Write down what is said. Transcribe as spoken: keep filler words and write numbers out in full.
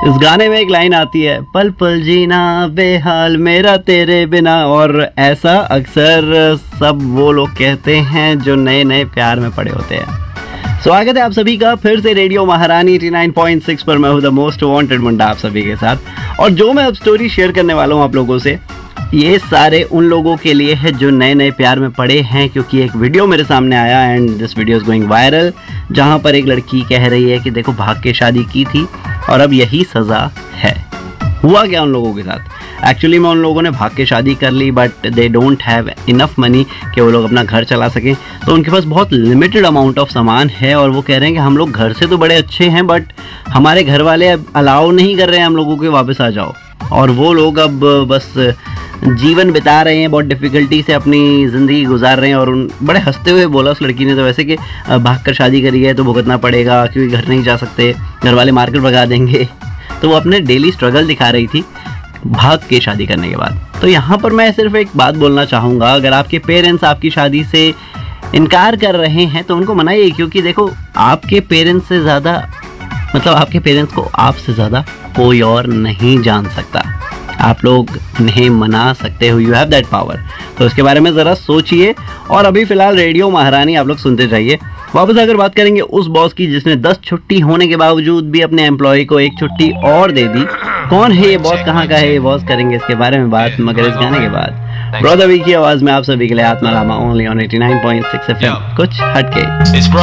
इस गाने में एक लाइन आती है, पल पल जीना बेहाल मेरा तेरे बिना, और ऐसा अक्सर सब वो लोग कहते हैं जो नए नए प्यार में पड़े होते हैं। स्वागत है आप सभी का फिर से रेडियो महारानी नवासी पॉइंट सिक्स पर। मैं हूं द मोस्ट वांटेड मुंडा आप सभी के साथ, और जो मैं अब स्टोरी शेयर करने वाला हूं आप लोगों से, ये सारे उन लोगों के लिए है जो नए नए प्यार में पड़े हैं, क्योंकि एक वीडियो मेरे सामने आया and this video is going viral, जहां पर एक लड़की कह रही है कि देखो भाग के शादी की थी और अब यही सजा है। हुआ क्या उन लोगों के साथ? एक्चुअली में उन लोगों ने भाग के शादी कर ली, but they don't have enough money कि वो लोग अपना घर चला सकें, तो उनके पास बहुत लिमिटेड अमाउंट ऑफ सामान है, और वो कह रहे हैं कि हम लोग घर से तो बड़े अच्छे हैं बट हमारे घर वाले अब अलाउ नहीं कर रहे हैं हम लोगों के वापस आ जाओ, और वो लोग अब बस जीवन बिता रहे हैं, बहुत डिफ़िकल्टी से अपनी ज़िंदगी गुजार रहे हैं। और उन बड़े हंसते हुए बोला उस लड़की ने तो वैसे कि भाग कर शादी करी है तो भुगतना पड़ेगा, क्योंकि घर नहीं जा सकते, घर वाले मार्केट भगा देंगे। तो वो अपने डेली स्ट्रगल दिखा रही थी भाग के शादी करने के बाद। तो यहाँ पर मैं सिर्फ एक बात बोलना चाहूँगा, अगर आपके पेरेंट्स आपकी शादी से इनकार कर रहे हैं तो उनको मनाइए, क्योंकि देखो आपके पेरेंट्स से ज़्यादा, मतलब आपके पेरेंट्स को आपसे ज़्यादा कोई और नहीं जान सकता। आप लोग उन्हें मना सकते हो, यू हैव दैट पावर। तो इसके बारे में ज़रा सोचिए। और अभी फ़िलहाल रेडियो महारानी आप लोग सुनते जाइए। वापस अगर बात करेंगे उस बॉस की जिसने दस छुट्टी होने के बावजूद भी अपने एम्प्लॉय को एक छुट्टी और दे दी। कौन है ये बॉस, कहाँ का है ये बॉस, करेंगे इसके बारे में बात मगर इस गाने के बाद। ब्रदर वी की आवाज़ में आप सभी के लिए आत्मा Rama only on eighty nine point six F M, कुछ हटके।